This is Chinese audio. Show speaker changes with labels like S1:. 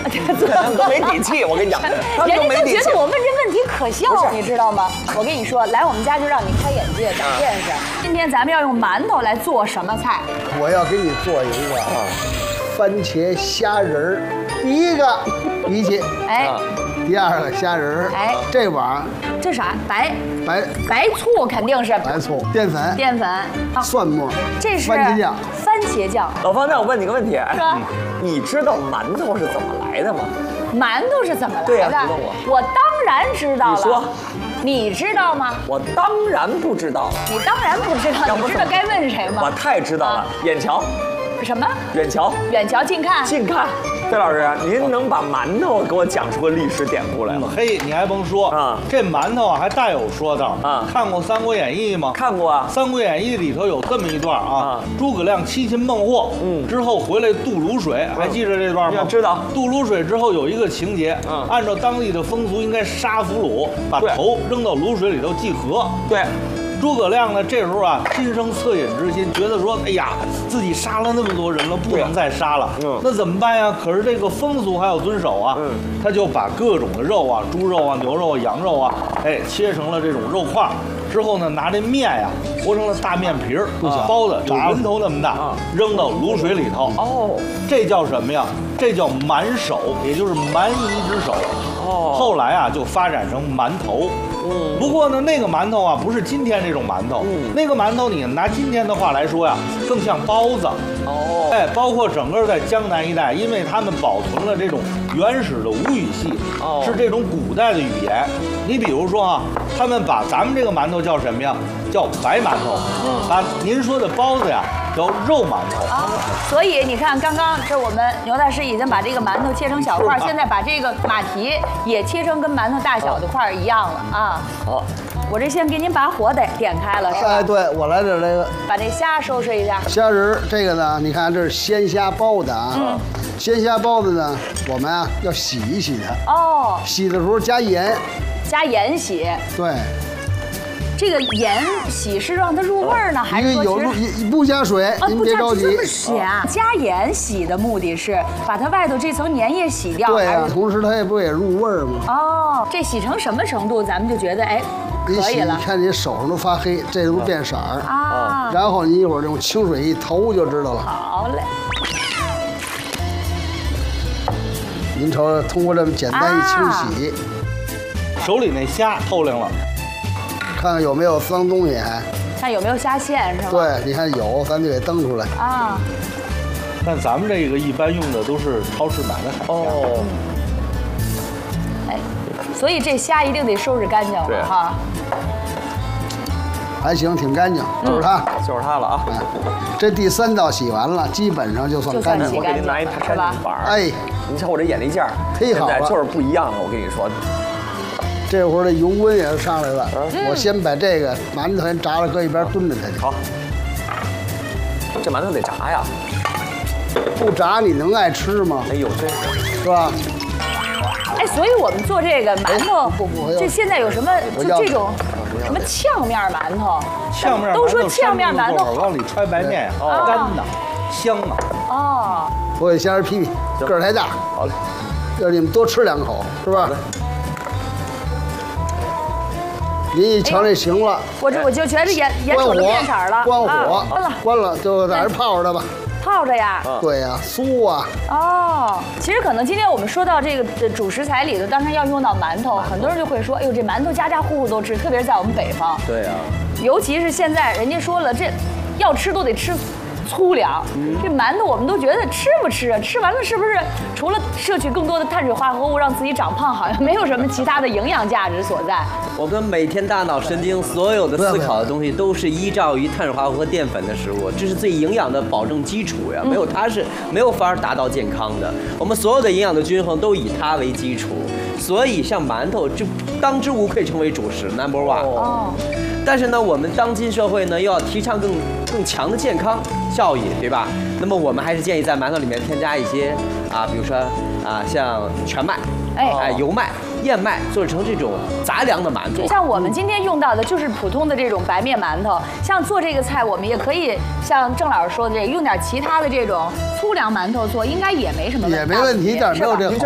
S1: 他们都没底气，我跟你讲，他们都没底气。
S2: 人家就觉得我问这问题可笑，你知道吗？我跟你说，来我们家就让你开眼界、长见识。今天咱们要用馒头来做什么菜？
S3: 我要给你做一个番茄虾仁儿。第一个荠荠，
S2: 哎，
S3: 第二个虾仁儿，
S2: 哎，
S3: 这玩意儿
S2: 这啥？白
S3: 白
S2: 醋肯定是
S3: 白醋、淀粉、蒜末，
S2: 这是
S3: 番茄酱。
S2: 番茄酱。
S1: 老方，那我问你个问题，
S2: 是吧？
S1: 你知道馒头是怎么来的吗？
S2: 馒头是怎么来的？
S1: 对呀，知道
S2: 我当然知道了。
S1: 你说，
S2: 你知道吗？
S1: 我当然不知道。
S2: 你当然不知道，你知道该问谁吗？
S1: 我太知道了，眼瞧。
S2: 什么？
S1: 远瞧，
S2: 远瞧，近看，
S1: 近看。费老师，您能把馒头给我讲出个历史典故来吗？
S4: 嘿，你还甭说啊，这馒头啊还大有说道啊。看过《三国演义》吗？
S1: 看过啊，
S4: 《三国演义》里头有这么一段啊，诸葛亮七擒孟获，之后回来渡泸水，还记着这段吗？
S1: 知道。
S4: 渡泸水之后有一个情节，按照当地的风俗，应该杀俘虏，把头扔到泸水里头祭河。
S1: 对。
S4: 诸葛亮呢，这时候啊，心生恻隐之心，觉得说，哎呀，自己杀了那么多人了，不能再杀了，那怎么办呀？可是这个风俗还要遵守啊，他就把各种的肉啊，猪肉啊、牛肉啊、羊肉啊，哎，切成了这种肉块，之后呢，拿这面呀和成了大面皮儿，包的人头那么大，扔到泸水里头。哦，这叫什么呀？这叫馒手，也就是蛮夷之手。哦，后来啊，就发展成馒头。不过呢，那个馒头啊，不是今天这种馒头。那个馒头，你拿今天的话来说呀，更像包子。哦，哎，包括整个在江南一带，因为他们保存了这种原始的吴语系，是这种古代的语言。你比如说啊，他们把咱们这个馒头叫什么呀？叫白馒头。把您说的包子呀，叫肉馒头。
S2: 啊，所以你看，刚刚这我们牛大师已经把这个馒头切成小块，现在把这个马蹄也切成跟馒头大小的块一样了啊。好，我这先给您把火点开了，是吧？
S3: 哎，对，我来点这个，
S2: 把这虾收拾一下。
S3: 虾仁儿这个呢，你看这是鲜虾包的啊。鲜虾包子呢，我们啊要洗一洗它。哦。洗的时候加盐。
S2: 加盐洗。
S3: 对。
S2: 这个盐洗是让它入味儿呢，还是说
S3: 不加水？您别着急。
S2: 这么咸啊！加盐洗的目的是把它外头这层粘液洗掉。
S3: 对呀，同时它也不也入味儿吗？
S2: 哦，这洗成什么程度，咱们就觉得哎可以了。
S3: 你看你手上都发黑，这都变色儿啊。然后你一会儿用清水一投就知道了。
S2: 好嘞。
S3: 您瞅，通过这么简单一清洗，
S4: 手里那虾透亮了。
S3: 看看有没有脏东西，
S2: 看有没有虾线是吧？
S3: 对，你看有，咱就给蹬出来
S2: 啊。
S4: 但咱们这个一般用的都是超市买的海虾。哦。
S2: 哎，所以这虾一定得收拾干净了哈。
S3: 还行，挺干净，就是它，
S1: 就是它了啊。
S3: 这第3道洗完了，基本上就算干净。
S1: 我给您拿一干净板。
S3: 哎，
S1: 你瞧我这眼力劲儿，
S3: 忒好了，
S1: 就是不一样了。我跟你说。
S3: 这会儿这油温也是上来了，我先把这个馒头先炸了，搁一边炖着它去。
S1: 好，这馒头得炸呀，
S3: 不炸你能爱吃吗？
S1: 哎呦，这
S3: 是吧？
S2: 哎，所以我们做这个馒头，这现在有什么就这种什么炝面馒头？
S4: 炝面
S2: 都说炝面馒头
S4: 往里揣白面呀，干的，香啊。
S2: 哦，
S3: 我给虾仁批批，个儿太大。
S1: 好嘞，
S3: 要你们多吃2口，是吧？您一瞧这行了，
S2: 我就觉得眼瞅着变色了，
S3: 关火，关了，就在这泡着吧。
S2: 泡着呀？
S3: 对呀，酥啊。
S2: 哦，其实可能今天我们说到这个主食材里头，当然要用到馒头，很多人就会说，哎呦，这馒头家家户户都吃，特别是在我们北方。
S1: 对呀。
S2: 尤其是现在，人家说了，这要吃都得吃粗粮，这馒头我们都觉得吃不吃啊？吃完了是不是除了摄取更多的碳水化合物让自己长胖，好像没有什么其他的营养价值所在？
S5: 我们每天大脑神经所有的思考的东西都是依照于碳水化合物和淀粉的食物，这是最营养的保证基础呀，没有它是没有法达到健康的。我们所有的营养的均衡都以它为基础，所以像馒头就当之无愧成为主食 No.1。哦。但是呢，我们当今社会呢又要提倡更强的健康效益，对吧？那么我们还是建议在馒头里面添加一些比如说像全麦、油麦、燕麦，做成这种杂粮的馒头。
S2: 像我们今天用到的就是普通的这种白面馒头，像做这个菜，我们也可以像郑老师说的这个，用点其他的这种粗粮馒头做，应该也没什么问题。
S3: 也没问题，但是没有这个。